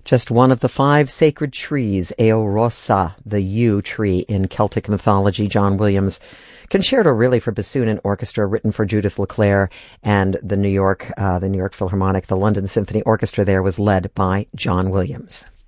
Just one of the 5 sacred trees, Eorosa, the yew tree in Celtic mythology. John Williams, Concerto really for bassoon and orchestra, written for Judith LeClair, and the New York Philharmonic, the London Symphony Orchestra there was led by John Williams.